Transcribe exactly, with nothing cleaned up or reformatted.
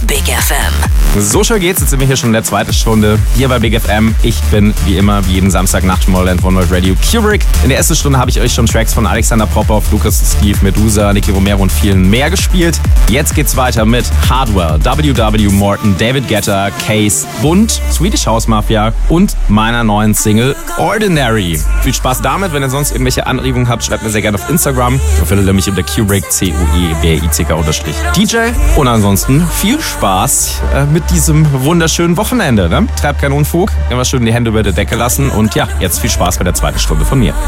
Big F M. So schön geht's, jetzt sind wir hier schon in der zweiten Stunde hier bei Big F M. Ich bin wie immer, wie jeden Samstagnacht Tomorrowland One World Radio Kubrick. In der ersten Stunde habe ich euch schon Tracks von Alexander Popov, Lucas Steve, Medusa, Nicky Romero und vielen mehr gespielt. Jetzt geht's weiter mit Hardwell, W W Morton, David Guetta, Case, Bund, Swedish House Mafia und meiner neuen Single Ordinary. Viel Spaß damit. Wenn ihr sonst irgendwelche Anregungen habt, schreibt mir sehr gerne auf Instagram. Da findet ihr mich unter Kubrick, C U E B R I C K unterstrich D J. Und ansonsten viel Spaß äh, mit diesem wunderschönen Wochenende. Ne? Treibt keinen Unfug, immer schön die Hände über der Decke lassen und ja, jetzt viel Spaß bei der zweiten Stunde von mir.